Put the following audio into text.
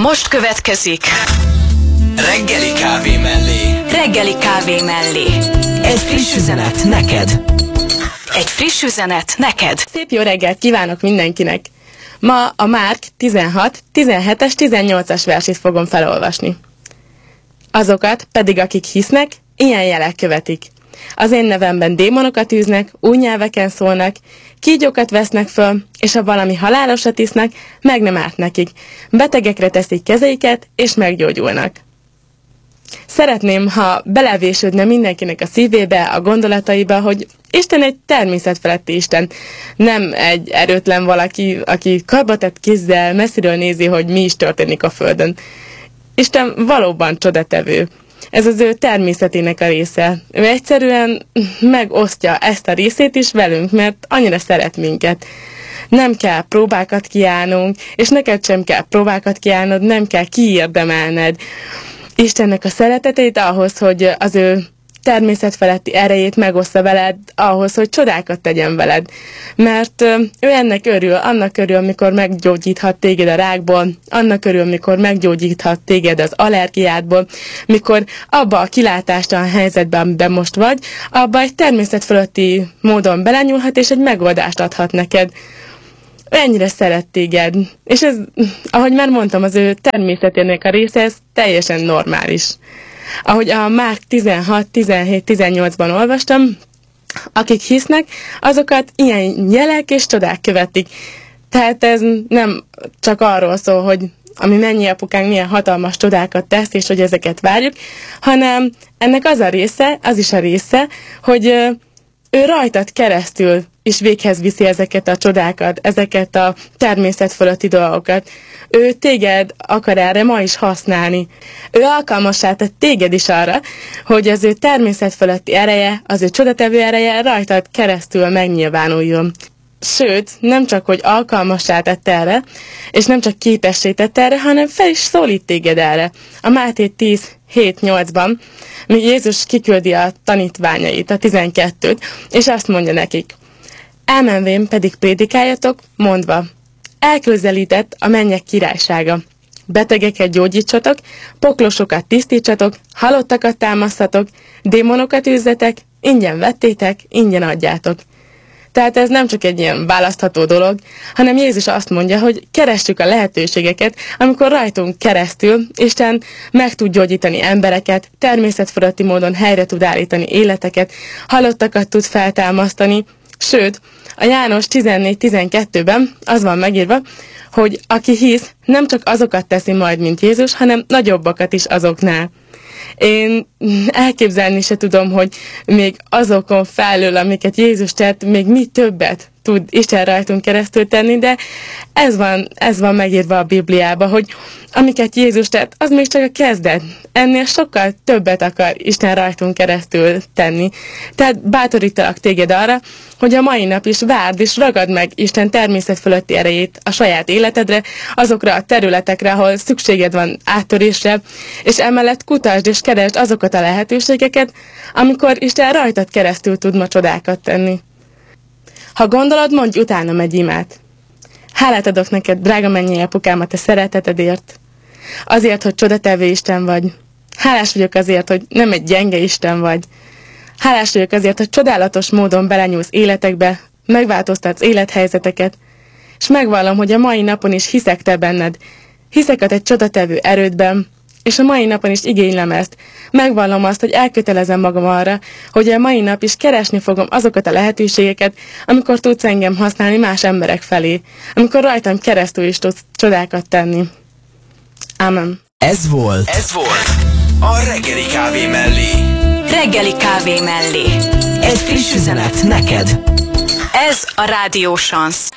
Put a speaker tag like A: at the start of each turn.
A: Most következik
B: Reggeli kávé mellé.
A: Reggeli kávé mellé.
B: Egy friss üzenet neked.
A: Egy friss üzenet neked.
C: Szép jó reggelt kívánok mindenkinek! Ma a Márk 16, 17-es, 18-as versét fogom felolvasni. Azokat pedig, akik hisznek, ilyen jelek követik. Az én nevemben démonokat űznek, új nyelveken szólnak, kígyókat vesznek föl, és ha valami halálosat isznak, meg nem árt nekik. Betegekre teszik kezeiket, és meggyógyulnak. Szeretném, ha belevésődne mindenkinek a szívébe, a gondolataiba, hogy Isten egy természetfeletti Isten. Nem egy erőtlen valaki, aki karbatett kézzel messziről nézi, hogy mi is történik a Földön. Isten valóban csodatevő. Ez az ő természetének a része. Ő egyszerűen megosztja ezt a részét is velünk, mert annyira szeret minket. Nem kell próbákat kiállnunk, és neked sem kell próbákat kiállnod, nem kell kiérdemelned Istennek a szeretetét ahhoz, hogy az ő természetfeletti erejét megoszta veled, ahhoz, hogy csodákat tegyen veled. Mert ő ennek örül, annak örül, amikor meggyógyíthat téged a rákból, annak örül, amikor meggyógyíthat téged az allergiádból, mikor abba a kilátástalan helyzetben, amiben most vagy, abba egy természetfeletti módon belenyúlhat, és egy megoldást adhat neked. Ő ennyire szeret téged, és ez, ahogy már mondtam, az ő természetének a része, ez teljesen normális. Ahogy a Márk 16, 17, 18-ban olvastam, akik hisznek, azokat ilyen jelek és csodák követik. Tehát ez nem csak arról szól, hogy ami mennyi apukánk milyen hatalmas csodákat tesz, és hogy ezeket várjuk, hanem ennek az a része, az is a része, hogy ő rajtad keresztül is véghez viszi ezeket a csodákat, ezeket a természet fölötti dolgokat. Ő téged akar erre ma is használni. Ő alkalmassá tett téged is arra, hogy az ő természet fölötti ereje, az ő csodatevő ereje rajtad keresztül megnyilvánuljon. Sőt, nem csak, hogy alkalmassá tett erre, és nem csak képessé tett erre, hanem fel is szólít téged erre. A Máté 10, 7-8-ban, míg Jézus kiküldi a tanítványait, a 12-t, és azt mondja nekik: elmenvén pedig prédikáljatok, mondva: elközelített a mennyek királysága. Betegeket gyógyítsatok, poklosokat tisztítsatok, halottakat támasztatok, démonokat űzzetek, ingyen vettétek, ingyen adjátok. Tehát ez nem csak egy ilyen választható dolog, hanem Jézus azt mondja, hogy keressük a lehetőségeket, amikor rajtunk keresztül Isten meg tud gyógyítani embereket, természetfeletti módon helyre tud állítani életeket, halottakat tud feltámasztani, sőt, a János 14-12-ben az van megírva, hogy aki hisz, nem csak azokat teszi majd, mint Jézus, hanem nagyobbakat is azoknál. Én elképzelni se tudom, hogy még azokon felül, amiket Jézus tett, még mi többet tud Isten rajtunk keresztül tenni, de ez van megírva a Bibliában, hogy amiket Jézus tett, az még csak a kezdet. Ennél sokkal többet akar Isten rajtunk keresztül tenni. Tehát bátorítalak téged arra, hogy a mai nap is várd és ragad meg Isten természet fölötti erejét a saját életedre, azokra a területekre, ahol szükséged van áttörésre, és emellett kutasd és keresd azokat a lehetőségeket, amikor Isten rajtad keresztül tud ma csodákat tenni. Ha gondolod, mondj utána egy imát. Hálát adok neked, drága mennyei apukám, a te szeretetedért. Azért, hogy csodatevő Isten vagy. Hálás vagyok azért, hogy nem egy gyenge Isten vagy. Hálás vagyok azért, hogy csodálatos módon belenyúlsz életekbe, megváltoztatsz élethelyzeteket, és megvallom, hogy a mai napon is hiszek te benned. Hiszek a te csodatevő erődben, és a mai napon is igénylem ezt. Megvallom azt, hogy elkötelezem magam arra, hogy a mai nap is keresni fogom azokat a lehetőségeket, amikor tudsz engem használni más emberek felé, amikor rajtam keresztül is tudsz csodákat tenni. Ámen.
B: Ez volt a Reggeli kávé mellé.
A: Reggeli kávé mellé.
B: Egy friss üzenet neked.
A: Ez a Rádió Chance.